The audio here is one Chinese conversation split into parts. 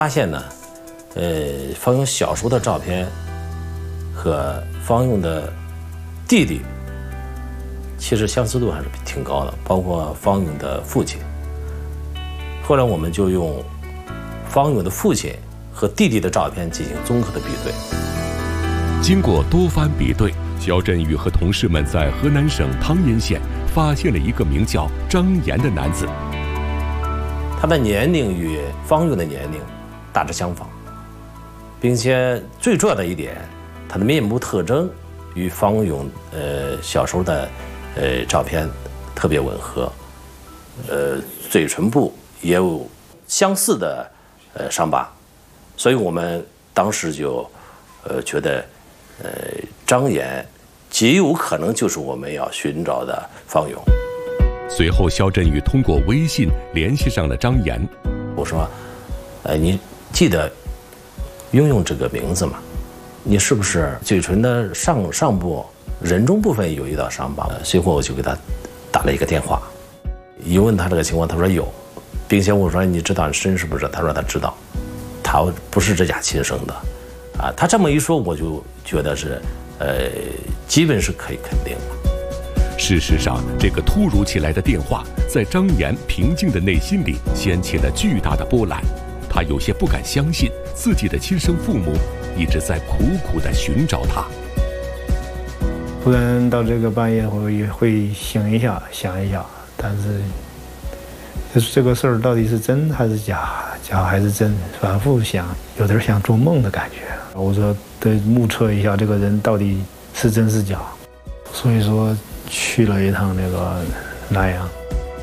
发现呢，方勇小时候的照片和方勇的弟弟其实相似度还是挺高的，包括方勇的父亲。后来我们就用方勇的父亲和弟弟的照片进行综合的比对。 经过多番比对，肖振宇和同事们在河南省汤阴县发现了一个名叫张岩的男子。 他的年龄与方勇的年龄大致相仿，并且最重要的一点，他的面部特征与方勇小时候的照片特别吻合，嘴唇部也有相似的伤疤，所以我们当时就觉得张岩极有可能就是我们要寻找的方勇。 随后，肖振宇通过微信联系上了张岩。 我说：“你记得用这个名字吗？你是不是嘴唇的上部人中部分有一道伤疤？”随后我就给他打了一个电话，一问他这个情况，他说有，并且我说：“你知道你身是不是？”他说他知道，他不是这家亲生的，啊，他这么一说，我就觉得是，基本是可以肯定了。 事实上，这个突如其来的电话在张岩平静的内心里掀起了巨大的波澜。他有些不敢相信自己的亲生父母一直在苦苦地寻找他。 突然到这个半夜会醒一下，想一下，但是就是这个事儿到底是真还是假，假还是真，反复想，有点像做梦的感觉。我说得目测一下这个人到底是真是假，所以说去了一趟那个南阳。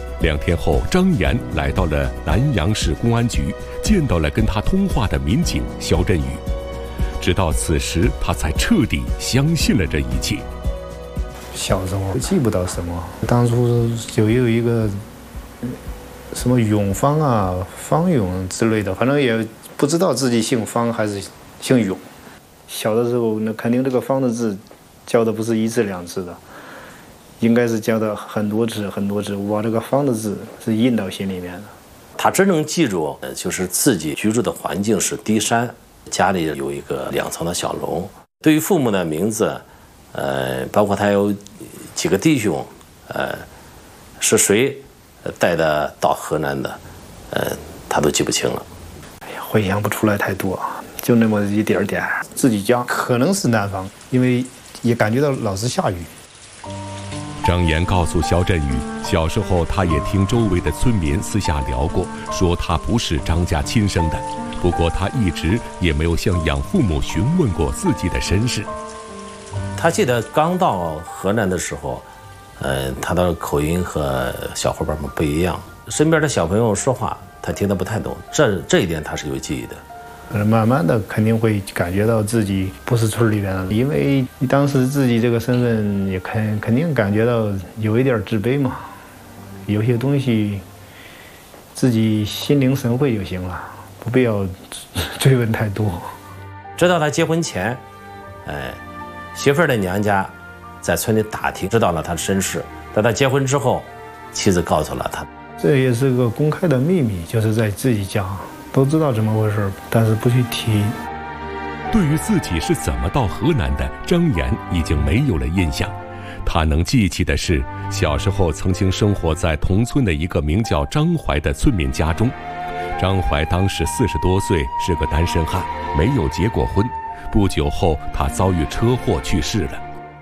2天后，张岩来到了南阳市公安局，见到了跟他通话的民警肖振宇。直到此时，他才彻底相信了这一切。 小时候记不到什么，当初就有一个什么永芳啊、方永之类的，反正也不知道自己姓方还是姓永。小的时候，那肯定这个方的字教的不是1字2字的，应该是教的很多字很多字。我这个方的字是印到心里面的。 他只能记住，就是自己居住的环境是低山，家里有一个2层的小楼。对于父母的名字，包括他有几个弟兄，是谁带的到河南的，他都记不清了。 哎呀，回想不出来太多，就那么一点点。自己家可能是南方，因为也感觉到老是下雨。 张岩告诉肖振宇，小时候他也听周围的村民私下聊过，说他不是张家亲生的。不过他一直也没有向养父母询问过自己的身世。 他记得刚到河南的时候，他的口音和小伙伴们不一样，身边的小朋友说话他听得不太懂，这一点他是有记忆的。 慢慢的肯定会感觉到自己不是村里边的，因为当时自己这个身份也肯定感觉到有一点自卑嘛，有些东西自己心领神会就行了，不必要追问太多。 直到他结婚前，媳妇儿的娘家在村里打听，知道了他的身世。等他结婚之后，妻子告诉了他， 这也是个公开的秘密，就是在自己家都知道怎么回事，但是不去提。 对于自己是怎么到河南的，张岩已经没有了印象。他能记起的是，小时候曾经生活在同村的一个名叫张怀的村民家中。张怀当时40多岁，是个单身汉，没有结过婚。不久后，他遭遇车祸去世了。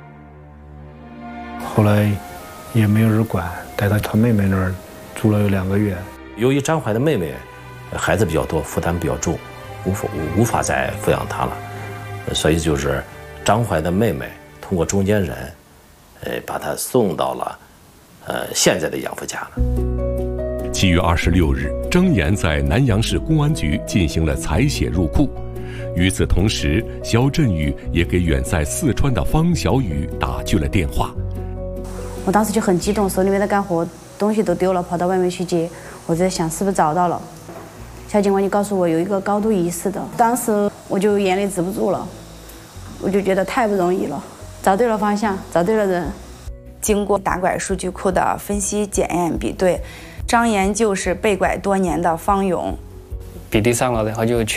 后来也没有人管，带到他妹妹那儿住了有2个月。 由于张怀的妹妹孩子比较多，负担比较重，无法再抚养他了，所以就是张怀的妹妹通过中间人，把他送到了现在的养父家了。 7月26日，张岩在南阳市公安局进行了采血入库。与此同时，肖振宇也给远在四川的方小雨打去了电话。 我当时就很激动，手里面的干活东西都丢了，跑到外面去接。我在想是不是找到了。小警官就告诉我有一个高度疑似的，当时我就眼泪止不住了，我就觉得太不容易了，找对了方向，找对了人。 经过打拐数据库的分析、检验、比对，张岩就是被拐多年的方勇。 比对上了，然后就